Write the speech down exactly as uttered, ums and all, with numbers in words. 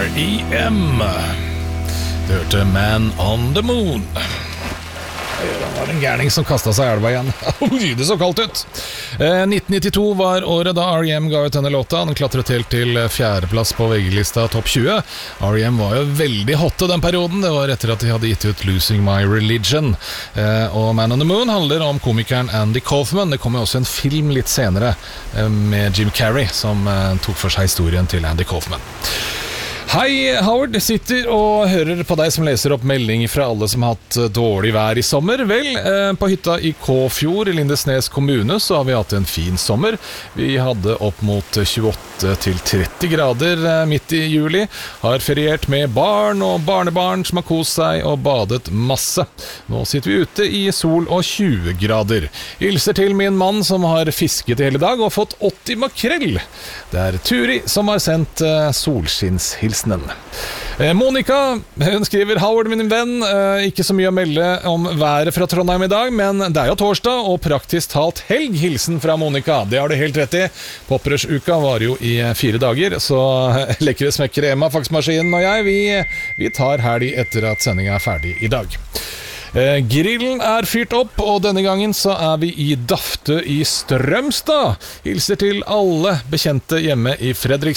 R E M. Du hørte Man on the Moon. Det var en gærning som kastet seg i elva igjen. Oi, det så kaldt ut. eh, nitten nittito var året da R E M ga ut denne låta. Den klatret helt til fjerdeplass på V G-lista topp tjue. R E M var jo veldig hotte den perioden. Det var etter at de hadde gitt ut Losing My Religion. eh, Og Man on the Moon handler om komikeren Andy Kaufman. Det kom jo også en film litt senere eh, med Jim Carrey som eh, tok for seg historien til Andy Kaufman. Hei, Howard. Jeg sitter og hører på deg som leser opp melding fra alle som har hatt dårlig vær i sommer. Vel, eh, på hytta i Kåfjord i Lindesnes kommune så har vi hatt en fin sommer. Vi hadde opp mot tjueåtte til tretti grader eh, midt i juli. Har feriert med barn og barnebarn som har kost seg og badet masse. Nå sitter vi ute i sol og tjue grader. Hilser til min mann som har fisket i hele dag og fått åtti makrell. Det er Turi som har sendt eh, solskinnshilsen. Monika, hun skriver: Howard, min venn, ikke så mye å melde om været fra Trondheim i dag, men det er jo torsdag og praktisk talt helg. Hilsen fra Monika. Det har du helt rett i. Popprørs-uka var jo i fire dager, så lekre smekker Emma, faksmaskinen og jeg, vi, vi tar helg etter at sendingen er ferdig i dag. Eh, grillen er fyrt opp, og denne gangen så er vi i Dafte i Strømstad. Hilser til alle bekjente hjemme i Fredrikstad.